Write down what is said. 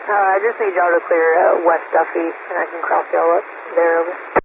I just need y'all to clear West Duffy, and I can cross y'all up there. Over.